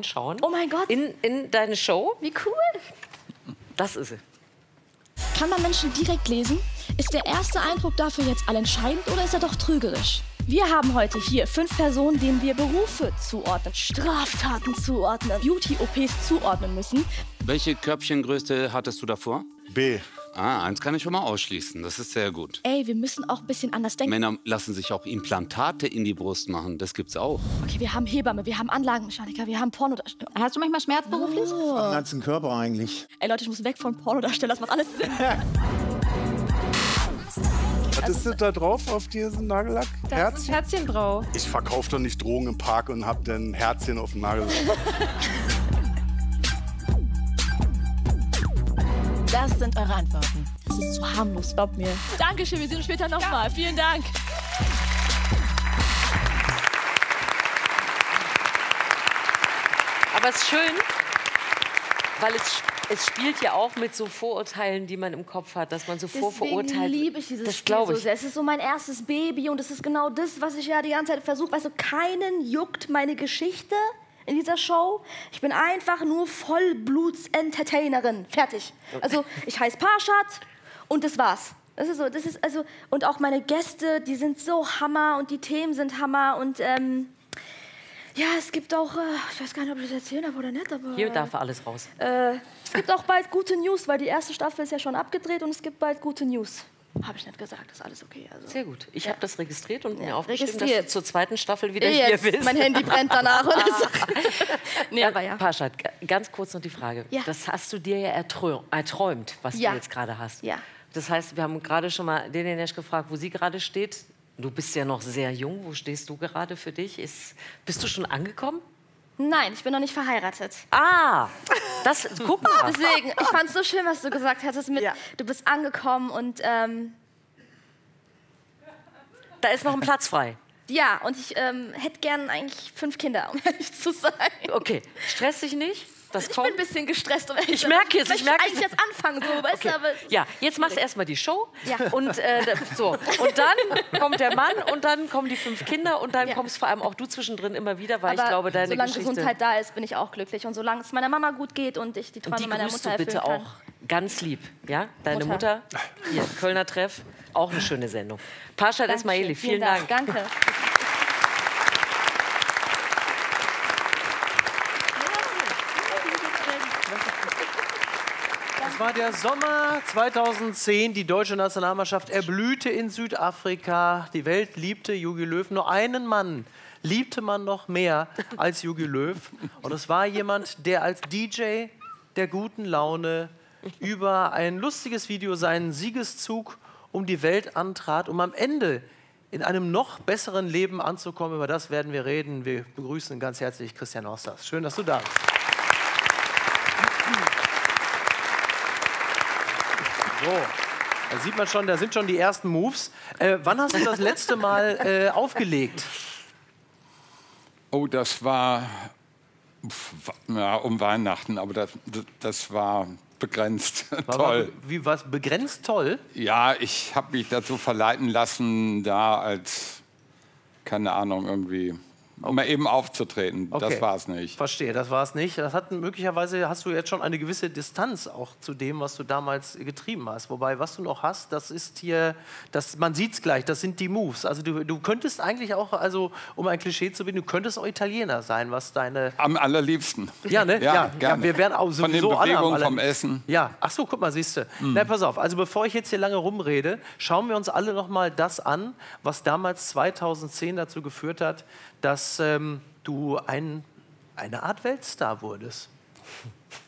reinschauen. Oh mein Gott. In deine Show. Wie cool. Das ist sie. Kann man Menschen direkt lesen? Ist der erste Eindruck dafür jetzt allentscheidend oder ist er doch trügerisch? Wir haben heute hier 5 Personen, denen wir Berufe zuordnen, Straftaten zuordnen, Beauty-OPs zuordnen müssen. Welche Körbchengröße hattest du davor? B. Ah, eins kann ich schon mal ausschließen. Das ist sehr gut. Ey, wir müssen auch ein bisschen anders denken. Männer lassen sich auch Implantate in die Brust machen. Das gibt's auch. Okay, wir haben Hebamme, wir haben Anlagenmechaniker, wir haben Pornodarsteller. Hast du manchmal Schmerz beruflich? Am ganzen Körper eigentlich. Ey Leute, ich muss weg von Pornodarsteller, das macht alles Sinn. Was ist das da drauf auf diesem Nagellack? Herzchen? Herzchen drauf. Ich verkaufe doch nicht Drogen im Park und hab dann Herzchen auf dem Nagellack. Das sind eure Antworten. Das ist zu harmlos, glaubt mir. Dankeschön, wir sehen uns später nochmal. Vielen Dank. Aber es ist schön, weil es spielt ja auch mit so Vorurteilen, die man im Kopf hat, dass man so vorverurteilt. Deswegen liebe ich dieses das Spiel glaube so ich. sehr. Es ist so mein erstes Baby und es ist genau das, was ich ja die ganze Zeit versuche. Weißt du, keinen juckt meine Geschichte in dieser Show. Ich bin einfach nur Vollbluts-Entertainerin. Fertig. Also ich heiße Parshad und das war's. Das ist so, und auch meine Gäste, die sind so Hammer und die Themen sind Hammer und ja, es gibt auch, ich weiß gar nicht, ob ich das erzählen darf oder nicht, aber... Hier darf alles raus. Es gibt auch bald gute News, weil die erste Staffel ist ja schon abgedreht und es gibt bald gute News. Habe ich nicht gesagt, ist alles okay. Also, Sehr gut. Ich ja. habe das registriert und mir aufgeschrieben, dass registriert. du zur zweiten Staffel wieder Jetzt, hier bist. mein Handy brennt danach oder so. Nee, aber ja. Parshad, ganz kurz noch die Frage. Ja. Das hast du dir ja erträumt, was Ja. du jetzt gerade hast. Ja. Das heißt, wir haben gerade schon mal Denenesh gefragt, wo sie gerade steht. Du bist ja noch sehr jung. Wo stehst du gerade für dich? Bist du schon angekommen? Nein, ich bin noch nicht verheiratet. Ah, guck mal. Deswegen, ich fand es so schön, was du gesagt hattest mit, du bist angekommen und Da ist noch ein Platz frei. ja, und ich hätte gern eigentlich 5 Kinder, um ehrlich zu sein. Okay, stress dich nicht. Das Ich bin kommt. ein bisschen gestresst, um ehrlich Ich zu sein. merke es, ich merke es. eigentlich jetzt anfangen, so, weißt du, aber... Ja, jetzt machst du erstmal die Show. Ja. Und, so. Und dann kommt der Mann und dann kommen die 5 Kinder und dann Ja. kommst vor allem auch du zwischendrin immer wieder, weil Aber ich glaube, deine solange Geschichte... Gesundheit da ist, bin ich auch glücklich. Und solange es meiner Mama gut geht und ich die Und Träume die meiner grüßt Mutter du bitte erfüllen auch kann. ganz lieb. Ja? Deine Mutter, hier, Kölner Treff, auch eine schöne Sendung. Parshad Dankeschön. Esmaili, vielen Dank. Danke. Es war der Sommer 2010, die deutsche Nationalmannschaft erblühte in Südafrika. Die Welt liebte Jogi Löw. Nur einen Mann liebte man noch mehr als Jogi Löw. Und es war jemand, der als DJ der guten Laune über ein lustiges Video seinen Siegeszug um die Welt antrat, um am Ende in einem noch besseren Leben anzukommen. Über das werden wir reden. Wir begrüßen ganz herzlich Christian Osters. Schön, dass du da bist. So, da sieht man schon, da sind schon die ersten Moves. Wann hast du das letzte Mal aufgelegt? Oh, das war ja, um Weihnachten, aber das war begrenzt toll. Wie was? Begrenzt toll? Ja, ich habe mich dazu verleiten lassen, da als, keine Ahnung, irgendwie, um mal eben aufzutreten. Okay. Das war es nicht. Verstehe, das war es nicht. Das hat möglicherweise, hast du jetzt schon eine gewisse Distanz auch zu dem, was du damals getrieben hast. Wobei, was du noch hast, das ist hier, man sieht es gleich, das sind die Moves. Also du könntest eigentlich auch, also um ein Klischee zu bieten, du könntest auch Italiener sein, was deine... Am allerliebsten. Ja, ne? Ja, gerne. Wir werden auch Von den sowieso alle am Bewegungen, aller- vom Essen. Ja, ach so, guck mal, siehst du. Na, pass auf, also bevor ich jetzt hier lange rumrede, schauen wir uns alle noch mal das an, was damals 2010 dazu geführt hat, dass du eine Art Weltstar wurdest.